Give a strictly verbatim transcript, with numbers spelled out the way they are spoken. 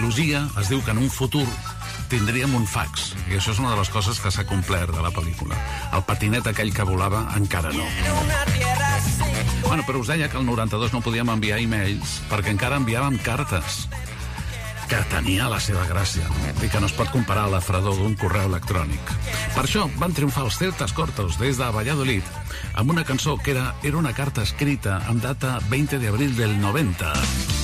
trilogia es diu que en un futur tindríem un fax, i això és una de les coses que s'ha complert de la pel·lícula. El patinet aquell que volava encara no. Bueno, però us deia que al noranta-dos no podíem enviar e-mails perquè encara enviàvem cartes, que tenia la seva gràcia, no? I que no es pot comparar a la fredor d'un correu electrònic. Per això van triomfar els Celtas Cortos des de Valladolid amb una cançó que era, era una carta escrita amb data veinte de abril del noventa.